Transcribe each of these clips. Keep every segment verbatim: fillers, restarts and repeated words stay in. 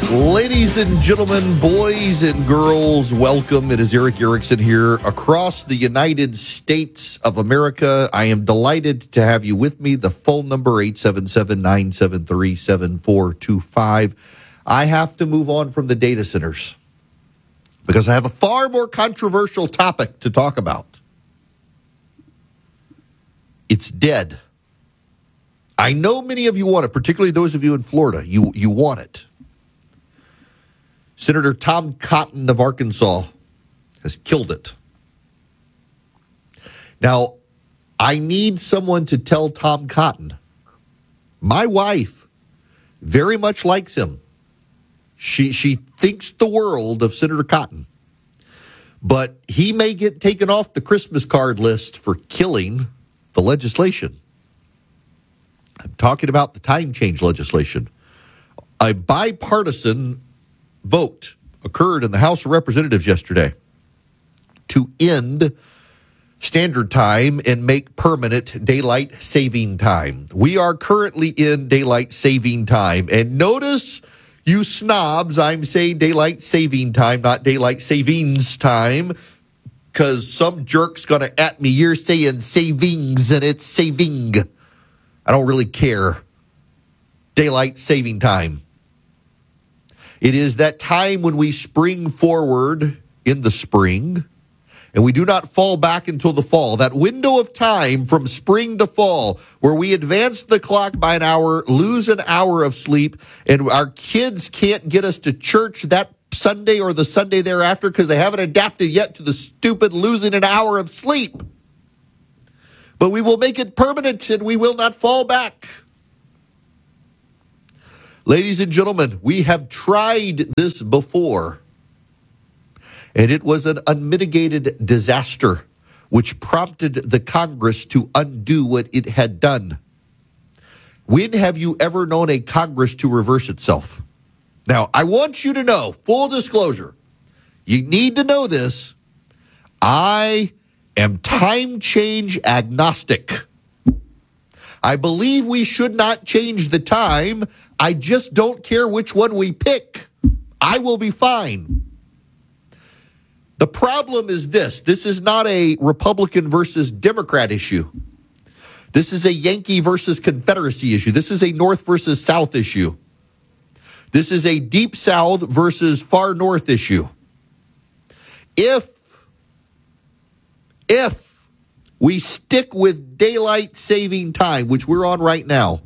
Ladies and gentlemen, boys and girls, welcome. It is Erick Erickson here across the United States of America. I am delighted to have you with me. The phone number, eight seven seven, nine seven three, seven four two five. I have to move on from the data centers because I have a far more controversial topic to talk about. It's dead. I know many of you want it, particularly those of you in Florida. You, you want it. Senator Tom Cotton of Arkansas has killed it. Now, I need someone to tell Tom Cotton, my wife very much likes him. She she thinks the world of Senator Cotton. But he may get taken off the Christmas card list for killing the legislation. I'm talking about the time change legislation. A bipartisan vote occurred in the House of Representatives yesterday to end standard time and make permanent daylight saving time. We are currently in daylight saving time. And notice, you snobs, I'm saying daylight saving time, not daylight savings time, because some jerk's going to at me. You're saying savings and it's saving. I don't really care. Daylight saving time. It is that time when we spring forward in the spring, and we do not fall back until the fall. That window of time from spring to fall, where we advance the clock by an hour, lose an hour of sleep, and our kids can't get us to church that Sunday or the Sunday thereafter because they haven't adapted yet to the stupid losing an hour of sleep. But we will make it permanent, and we will not fall back. Ladies and gentlemen, we have tried this before, and it was an unmitigated disaster, which prompted the Congress to undo what it had done. When have you ever known a Congress to reverse itself? Now, I want you to know, full disclosure, you need to know this, I am time change agnostic. I believe we should not change the time. I just don't care which one we pick. I will be fine. The problem is this. This is not a Republican versus Democrat issue. This is a Yankee versus Confederacy issue. This is a North versus South issue. This is a Deep South versus Far North issue. If, if we stick with daylight saving time, which we're on right now,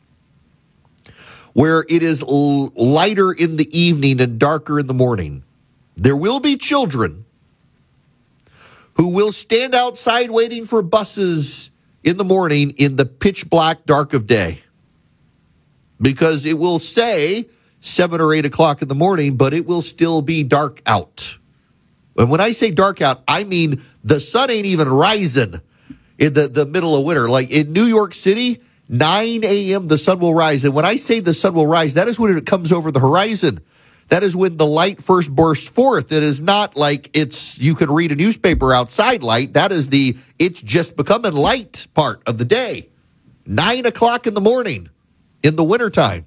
where it is l- lighter in the evening and darker in the morning, there will be children who will stand outside waiting for buses in the morning in the pitch black dark of day. Because it will say seven or eight o'clock in the morning, but it will still be dark out. And when I say dark out, I mean the sun ain't even rising in the, the middle of winter. Like in New York City, nine a.m. the sun will rise. And when I say the sun will rise, that is when it comes over the horizon. That is when the light first bursts forth. It is not like it's you can read a newspaper outside light. That is the it's just becoming light part of the day. Nine o'clock in the morning in the wintertime.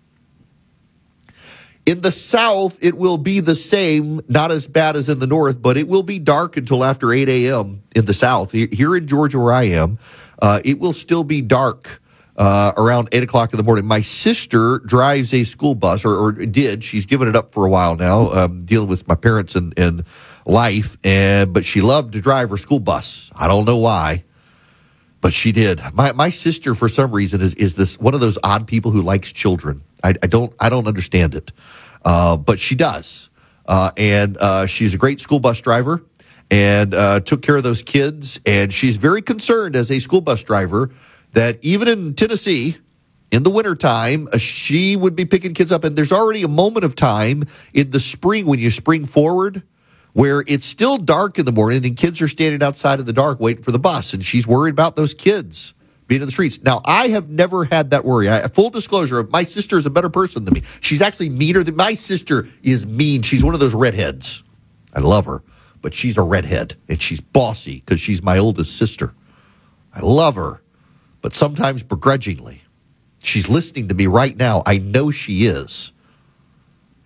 In the South, it will be the same, not as bad as in the North, but it will be dark until after eight a.m. in the South. Here in Georgia, where I am, uh, it will still be dark uh, around eight o'clock in the morning. My sister drives a school bus, or, or did. She's given it up for a while now, um, dealing with my parents and, and life, and but she loved to drive her school bus. I don't know why, but she did. My my sister, for some reason, is is this one of those odd people who likes children. I, I don't I don't understand it, uh, but she does, uh, and uh, she's a great school bus driver, and uh, took care of those kids. And she's very concerned as a school bus driver that even in Tennessee, in the wintertime, uh, she would be picking kids up. And there's already a moment of time in the spring when you spring forward where it's still dark in the morning and kids are standing outside in the dark waiting for the bus. And she's worried about those kids being in the streets. Now, I have never had that worry. I, full disclosure, my sister is a better person than me. She's actually meaner than my sister is mean. She's one of those redheads. I love her, but she's a redhead, and she's bossy because she's my oldest sister. I love her, but sometimes begrudgingly. She's listening to me right now. I know she is.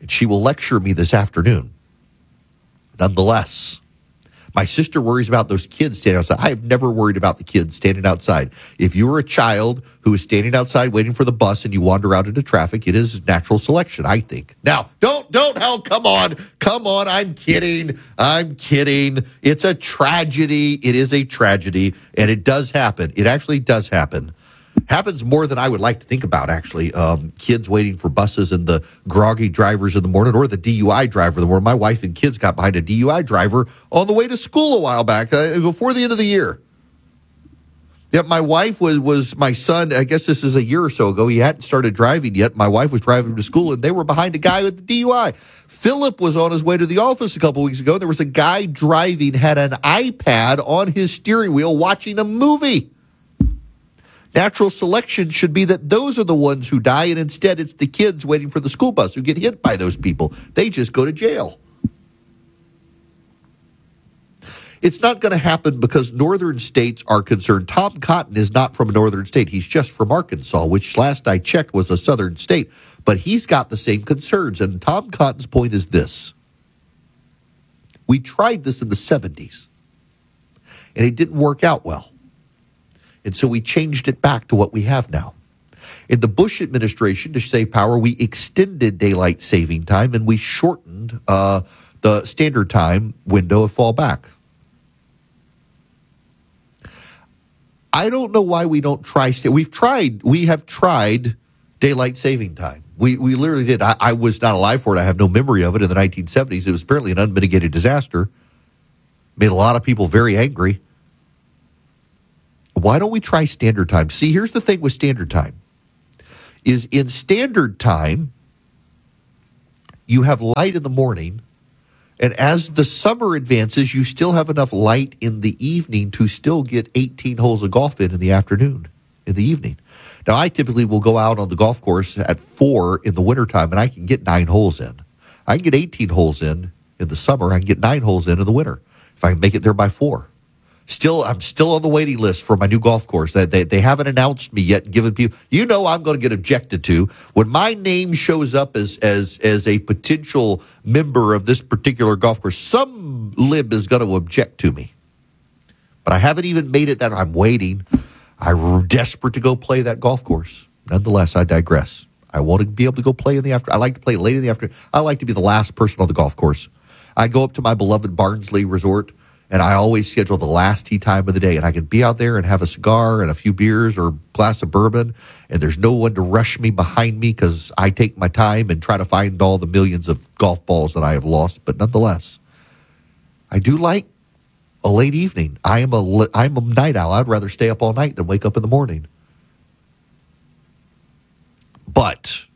And she will lecture me this afternoon. Nonetheless, my sister worries about those kids standing outside. I have never worried about the kids standing outside. If you are a child who is standing outside waiting for the bus and you wander out into traffic, it is natural selection, I think. Now, don't, don't, hell, come on. Come on, I'm kidding. I'm kidding. It's a tragedy. It is a tragedy, and it does happen. It actually does happen. Happens more than I would like to think about, actually. Um, kids waiting for buses and the groggy drivers in the morning, or the D U I driver in the morning. My wife and kids got behind a D U I driver on the way to school a while back, uh, before the end of the year. Yep, my wife was, was my son, I guess this is a year or so ago. He hadn't started driving yet. My wife was driving him to school, and they were behind a guy with the D U I. Philip was on his way to the office a couple weeks ago. There was a guy driving, had an iPad on his steering wheel watching a movie. Natural selection should be that those are the ones who die, and instead it's the kids waiting for the school bus who get hit by those people. They just go to jail. It's not going to happen because northern states are concerned. Tom Cotton is not from a northern state. He's just from Arkansas, which last I checked was a southern state. But he's got the same concerns. And Tom Cotton's point is this. We tried this in the seventies, and it didn't work out well. And so we changed it back to what we have now. In the Bush administration, to save power, we extended daylight saving time, and we shortened uh, the standard time window of fallback. I don't know why we don't try. St- We've tried. We have tried daylight saving time. We we literally did. I, I was not alive for it. I have no memory of it in the nineteen seventies. It was apparently an unmitigated disaster. Made a lot of people very angry. Why don't we try standard time? See, here's the thing with standard time. Is in standard time, you have light in the morning, and as the summer advances, you still have enough light in the evening to still get eighteen holes of golf in in the afternoon, in the evening. Now, I typically will go out on the golf course at four in the wintertime, and I can get nine holes in. I can get eighteen holes in in the summer. I can get nine holes in in the winter if I can make it there by four. Still, I'm still on the waiting list for my new golf course. They, they, they haven't announced me yet, given people, you know, I'm going to get objected to. When my name shows up as as as a potential member of this particular golf course, some lib is going to object to me. But I haven't even made it that I'm waiting. I'm desperate to go play that golf course. Nonetheless, I digress. I want to be able to go play in the afternoon. I like to play late in the afternoon. I like to be the last person on the golf course. I go up to my beloved Barnsley Resort, and I always schedule the last tee time of the day. And I can be out there and have a cigar and a few beers or a glass of bourbon. And there's no one to rush me behind me because I take my time and try to find all the millions of golf balls that I have lost. But nonetheless, I do like a late evening. I am a, I'm a night owl. I'd rather stay up all night than wake up in the morning. But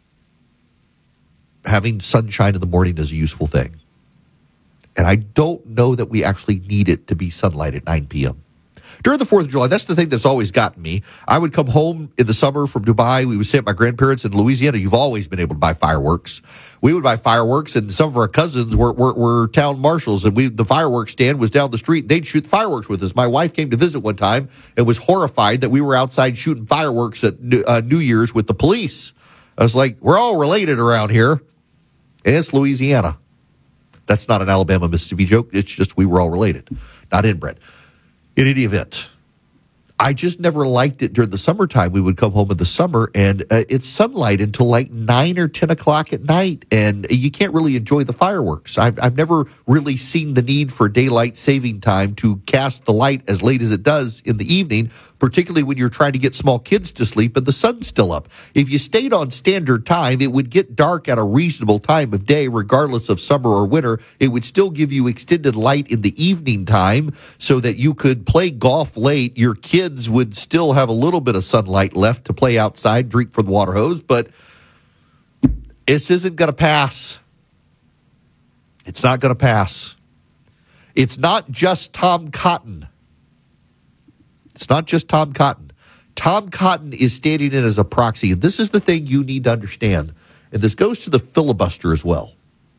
having sunshine in the morning is a useful thing. And I don't know that we actually need it to be sunlight at nine p.m. During the fourth of July, that's the thing that's always gotten me. I would come home in the summer from Dubai. We would stay at my grandparents in Louisiana. You've always been able to buy fireworks. We would buy fireworks, and some of our cousins were were, were town marshals, and we the fireworks stand was down the street. They'd shoot fireworks with us. My wife came to visit one time and was horrified that we were outside shooting fireworks at uh, New Year's with the police. I was like, we're all related around here, and it's Louisiana. That's not an Alabama, Mississippi joke. It's just we were all related, not inbred. In any event, I just never liked it during the summertime. We would come home in the summer, and uh, it's sunlight until like nine or ten o'clock at night, and you can't really enjoy the fireworks. I've, I've never really seen the need for daylight saving time to cast the light as late as it does in the evening, particularly when you're trying to get small kids to sleep and the sun's still up. If you stayed on standard time, it would get dark at a reasonable time of day, regardless of summer or winter. It would still give you extended light in the evening time so that you could play golf late. Your kids would still have a little bit of sunlight left to play outside, drink from the water hose, but this isn't going to pass. It's not going to pass. It's not just Tom Cotton. It's not just Tom Cotton. Tom Cotton is standing in as a proxy, and this is the thing you need to understand, and this goes to the filibuster as well.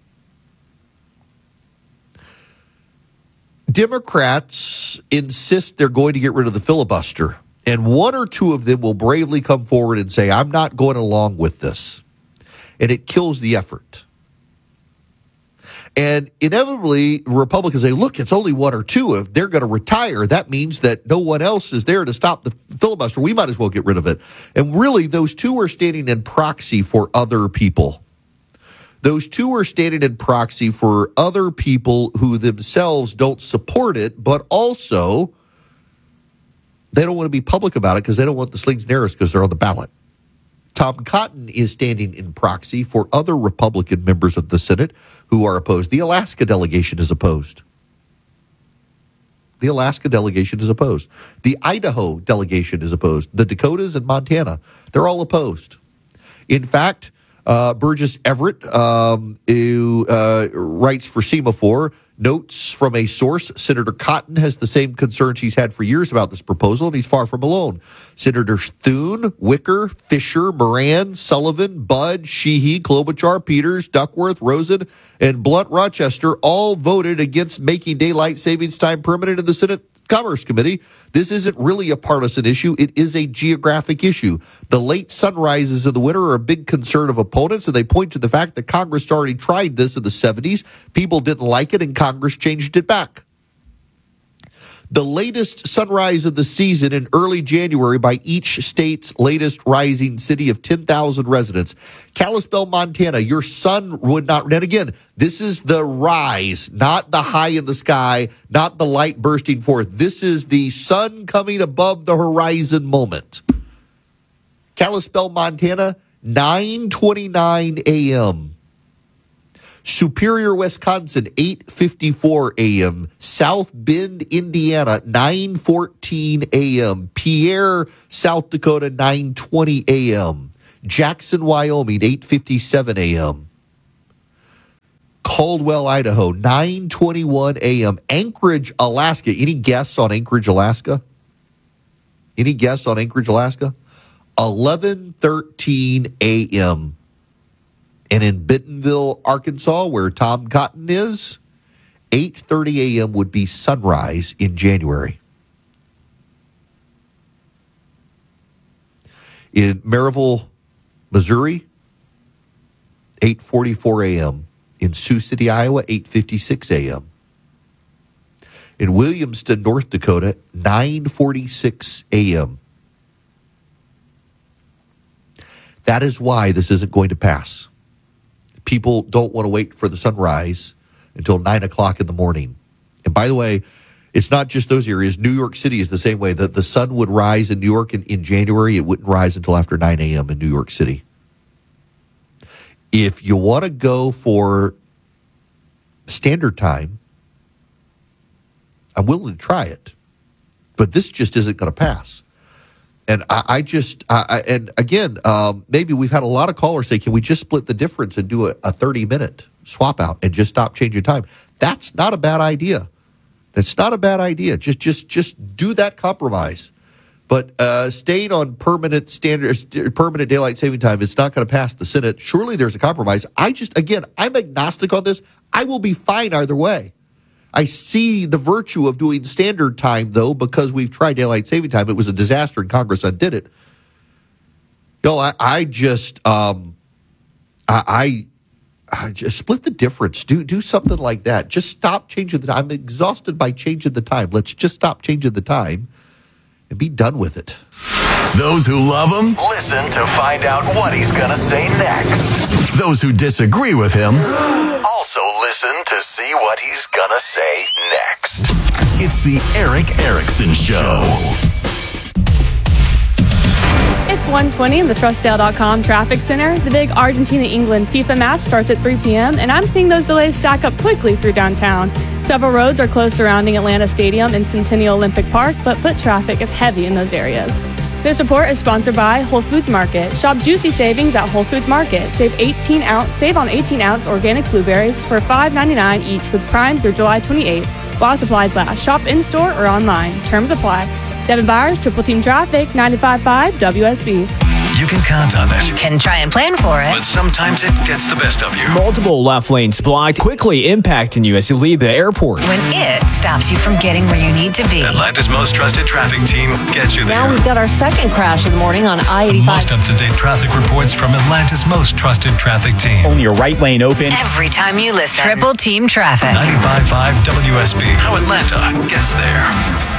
Democrats insist they're going to get rid of the filibuster, and one or two of them will bravely come forward and say, I'm not going along with this. And it kills the effort. And inevitably, Republicans say, look, it's only one or two. If they're going to retire, that means that no one else is there to stop the filibuster. We might as well get rid of it. And really, those two are standing in proxy for other people. Those two are standing in proxy for other people who themselves don't support it, but also they don't want to be public about it because they don't want the slings and arrows because they're on the ballot. Tom Cotton is standing in proxy for other Republican members of the Senate who are opposed. The Alaska delegation is opposed. The Alaska delegation is opposed. The Idaho delegation is opposed. The Dakotas and Montana, they're all opposed. In fact, Uh, Burgess Everett, um, who uh, writes for Semaphore, notes from a source, Senator Cotton has the same concerns he's had for years about this proposal, and he's far from alone. Senators Thune, Wicker, Fisher, Moran, Sullivan, Budd, Sheehy, Klobuchar, Peters, Duckworth, Rosen, and Blunt Rochester all voted against making daylight savings time permanent in the Senate Commerce Committee. This isn't really a partisan issue. It is a geographic issue. The late sunrises of the winter are a big concern of opponents, and they point to the fact that Congress already tried this in the seventies. People didn't like it, and Congress changed it back. The latest sunrise of the season in early January by each state's latest rising city of ten thousand residents. Kalispell, Montana, your sun would not, and again, this is the rise, not the high in the sky, not the light bursting forth. This is the sun coming above the horizon moment. Kalispell, Montana, nine twenty-nine a.m. Superior, Wisconsin, eight fifty-four a.m. South Bend, Indiana, nine fourteen a.m. Pierre, South Dakota, nine twenty a.m. Jackson, Wyoming, eight fifty-seven a.m. Caldwell, Idaho, nine twenty-one a.m. Anchorage, Alaska. Any guess on Anchorage, Alaska? Any guess on Anchorage, Alaska? eleven thirteen a.m. And in Bentonville, Arkansas, where Tom Cotton is, eight thirty a.m. would be sunrise in January. In Maryville, Missouri, eight forty-four a.m. In Sioux City, Iowa, eight fifty-six a.m. In Williamston, North Dakota, nine forty-six a.m. That is why this isn't going to pass. People don't want to wait for the sunrise until nine o'clock in the morning. And by the way, it's not just those areas. New York City is the same way. That the sun would rise in New York in, in January. It wouldn't rise until after nine a.m. in New York City. If you want to go for standard time, I'm willing to try it. But this just isn't going to pass. And I, I just, I, and again, um, maybe we've had a lot of callers say, can we just split the difference and do a, a thirty-minute swap out and just stop changing time? That's not a bad idea. That's not a bad idea. Just, just, just do that compromise. But uh, staying on permanent standards, permanent daylight saving time, it's not going to pass the Senate. Surely there's a compromise. I just, again, I'm agnostic on this. I will be fine either way. I see the virtue of doing standard time, though, because we've tried daylight saving time. It was a disaster, and Congress undid it. Yo, I, I just, um, I, I, I just split the difference. Do do something like that. Just stop changing the time. I'm exhausted by changing the time. Let's just stop changing the time and be done with it. Those who love him, listen to find out what he's going to say next. Those who disagree with him, also listen to see what he's going to say next. It's the Erick Erickson Show. It's one twenty in the Trustdale dot com traffic center. The big Argentina-England FIFA match starts at three p.m., and I'm seeing those delays stack up quickly through downtown. Several roads are closed surrounding Atlanta Stadium and Centennial Olympic Park, but foot traffic is heavy in those areas. This report is sponsored by Whole Foods Market. Shop juicy savings at Whole Foods Market. Save eighteen ounce, save on eighteen ounce organic blueberries for five ninety-nine each with Prime through July twenty-eighth while supplies last. Shop in-store or online. Terms apply. Devin Byers, Triple Team Traffic, ninety-five point five W S B. You can count on it. You can try and plan for it. But sometimes it gets the best of you. Multiple left lanes blocked, quickly impacting you as you leave the airport. When it stops you from getting where you need to be. Atlanta's most trusted traffic team gets you there. Now we've got our second crash of the morning on I eighty-five. Most up-to-date traffic reports from Atlanta's most trusted traffic team. Only your right lane open. Every time you listen. Triple Team Traffic. ninety-five point five W S B. How Atlanta gets there.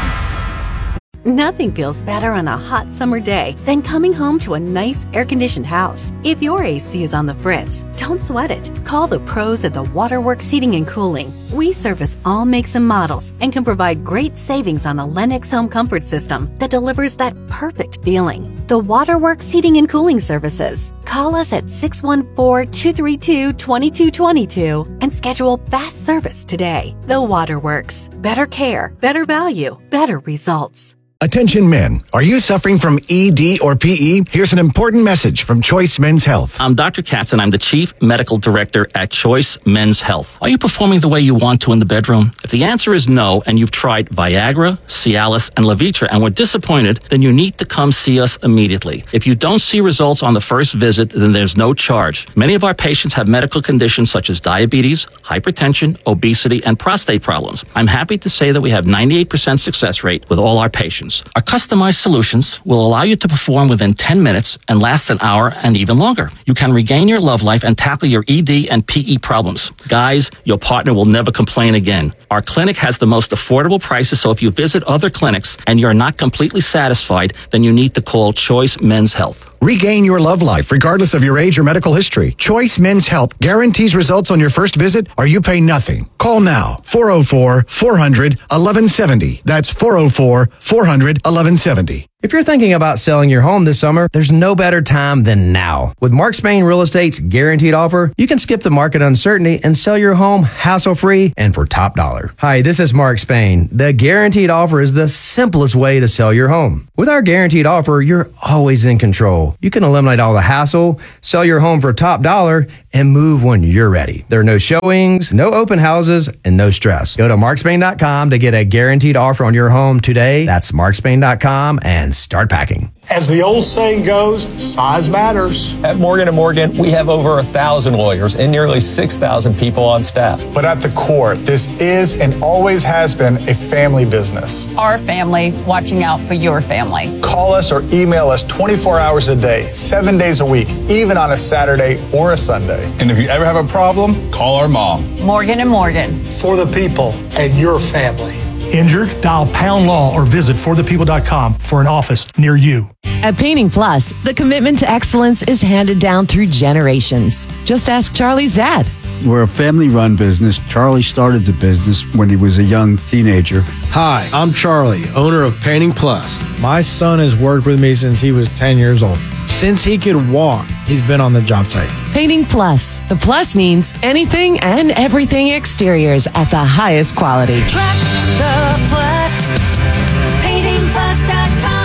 Nothing feels better on a hot summer day than coming home to a nice air-conditioned house. If your A C is on the fritz, don't sweat it. Call the pros at the Waterworks Heating and Cooling. We service all makes and models and can provide great savings on a Lennox home comfort system that delivers that perfect feeling. The Waterworks Heating and Cooling Services. Call us at six one four, two three two, two two two two and schedule fast service today. The Waterworks. Better care, better value, better results. Attention men, are you suffering from E D or P E? Here's an important message from Choice Men's Health. I'm Doctor Katz and I'm the Chief Medical Director at Choice Men's Health. Are you performing the way you want to in the bedroom? If the answer is no and you've tried Viagra, Cialis, and Levitra and were disappointed, then you need to come see us immediately. If you don't see results on the first visit, then there's no charge. Many of our patients have medical conditions such as diabetes, hypertension, obesity, and prostate problems. I'm happy to say that we have ninety-eight percent success rate with all our patients. Our customized solutions will allow you to perform within ten minutes and last an hour and even longer. You can regain your love life and tackle your E D and P E problems. Guys, your partner will never complain again. Our clinic has the most affordable prices, so if you visit other clinics and you're not completely satisfied, then you need to call Choice Men's Health. Regain your love life regardless of your age or medical history. Choice Men's Health guarantees results on your first visit or you pay nothing. Call now, four oh four, four hundred, eleven seventy. That's four oh four, four hundred, eleven seventy. If you're thinking about selling your home this summer, there's no better time than now. With Mark Spain Real Estate's guaranteed offer, you can skip the market uncertainty and sell your home hassle-free and for top dollar. Hi, this is Mark Spain. The guaranteed offer is the simplest way to sell your home. With our guaranteed offer, you're always in control. You can eliminate all the hassle, sell your home for top dollar, and move when you're ready. There are no showings, no open houses, and no stress. Go to mark spain dot com to get a guaranteed offer on your home today. That's mark spain dot com and start packing. As the old saying goes, size matters. At Morgan and Morgan, we have over a thousand lawyers and nearly six thousand people on staff. But at the core, this is and always has been a family business. Our family watching out for your family. Call us or email us twenty-four hours a day, seven days a week, even on a Saturday or a Sunday. And if you ever have a problem, call our mom. Morgan and Morgan. For the people and your family. Injured? Dial pound law or visit for the people dot com for an office near you. At Painting Plus, the commitment to excellence is handed down through generations. Just ask Charlie's dad. We're a family-run business. Charlie started the business when he was a young teenager. Hi, I'm Charlie, owner of Painting Plus. My son has worked with me since he was ten years old. Since he could walk, he's been on the job site. Painting Plus. The plus means anything and everything exteriors at the highest quality. Trust the plus. painting plus dot com.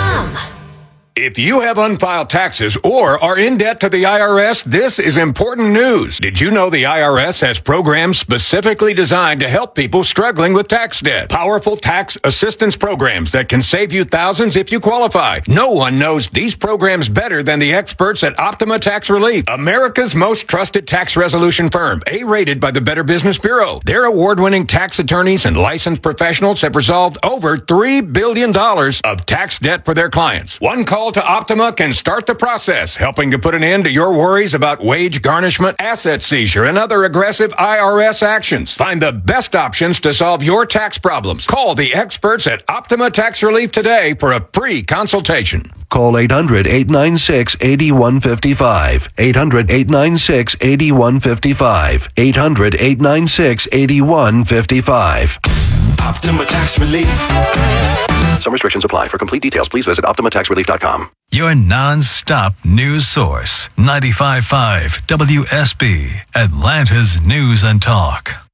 If you have unfiled taxes or are in debt to the I R S, this is important news. Did you know the I R S has programs specifically designed to help people struggling with tax debt? Powerful tax assistance programs that can save you thousands if you qualify. No one knows these programs better than the experts at Optima Tax Relief, America's most trusted tax resolution firm, A-rated by the Better Business Bureau. Their award-winning tax attorneys and licensed professionals have resolved over three billion dollars of tax debt for their clients. One call to Optima can start the process, helping to put an end to your worries about wage garnishment, asset seizure, and other aggressive I R S actions. Find the best options to solve your tax problems. Call the experts at Optima Tax Relief today for a free consultation. Call eight hundred, eight nine six, eight one five five. eight hundred, eight nine six, eight one five five. eight hundred, eight nine six, eight one five five. Optima Tax Relief. Some restrictions apply. For complete details, please visit optima tax relief dot com. Your non-stop news source. ninety-five point five W S B, Atlanta's News and Talk.